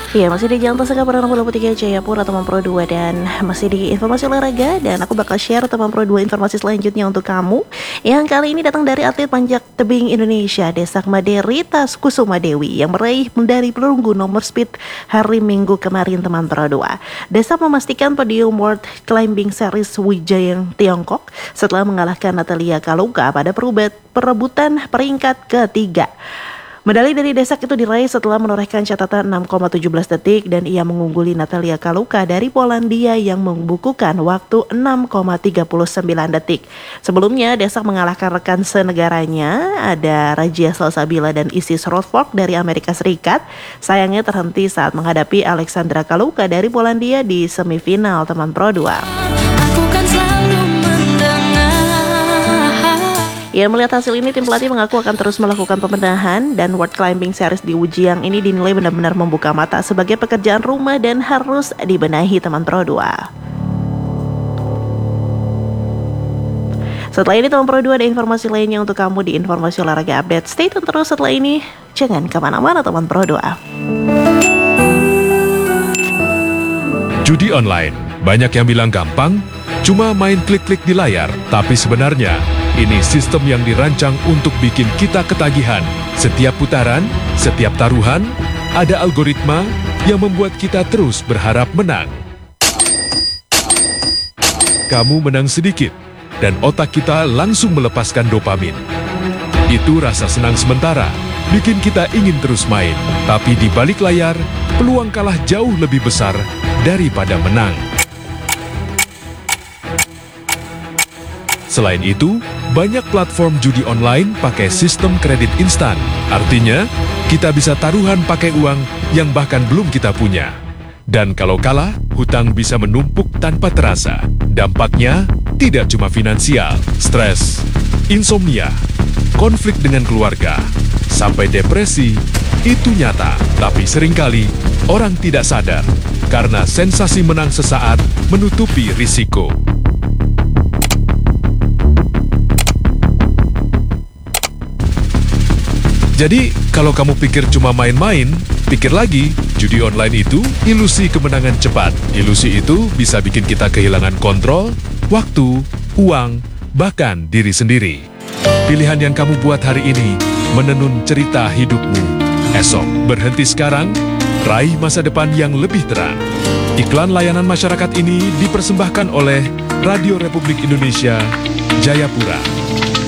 Iya, masih di Jalan Tasaka Perdana 3 Jayapura, teman Pro 2, dan masih di informasi olahraga, dan aku bakal share teman Pro 2 informasi selanjutnya untuk kamu yang kali ini datang dari atlet panjat tebing Indonesia Desak Maderi Kusuma Dewi yang meraih medali perunggu nomor speed hari Minggu kemarin, teman Pro 2. Desak memastikan podium World Climbing Series Wijayang Tiongkok setelah mengalahkan Natalia Kaluka pada perebutan peringkat ketiga. Medali dari Desak itu diraih setelah menorehkan catatan 6,17 detik dan ia mengungguli Natalia Kaluka dari Polandia yang membukukan waktu 6,39 detik. Sebelumnya Desak mengalahkan rekan senegaranya ada Rajia Salsabila dan Isis Rothfork dari Amerika Serikat. Sayangnya terhenti saat menghadapi Alexandra Kaluka dari Polandia di semifinal, teman Pro 2. Ya, melihat hasil ini, tim pelatih mengaku akan terus melakukan pembenahan dan World Climbing Series di Wijayang ini dinilai benar-benar membuka mata sebagai pekerjaan rumah dan harus dibenahi, teman Pro 2. Setelah ini, teman Pro 2, ada informasi lainnya untuk kamu di informasi olahraga update. Stay tune terus setelah ini, jangan kemana-mana, teman Pro 2. Judi online, banyak yang bilang gampang, cuma main klik-klik di layar, tapi sebenarnya ini sistem yang dirancang untuk bikin kita ketagihan. Setiap putaran, setiap taruhan, ada algoritma yang membuat kita terus berharap menang. Kamu menang sedikit, dan otak kita langsung melepaskan dopamin. Itu rasa senang sementara, bikin kita ingin terus main. Tapi di balik layar, peluang kalah jauh lebih besar daripada menang. Selain itu, banyak platform judi online pakai sistem kredit instan. Artinya, kita bisa taruhan pakai uang yang bahkan belum kita punya. Dan kalau kalah, hutang bisa menumpuk tanpa terasa. Dampaknya tidak cuma finansial, stres, insomnia, konflik dengan keluarga, sampai depresi. Itu nyata, tapi seringkali orang tidak sadar karena sensasi menang sesaat menutupi risiko. Jadi, kalau kamu pikir cuma main-main, pikir lagi, judi online itu ilusi kemenangan cepat. Ilusi itu bisa bikin kita kehilangan kontrol, waktu, uang, bahkan diri sendiri. Pilihan yang kamu buat hari ini menenun cerita hidupmu. Esok, berhenti sekarang, raih masa depan yang lebih terang. Iklan layanan masyarakat ini dipersembahkan oleh Radio Republik Indonesia, Jayapura.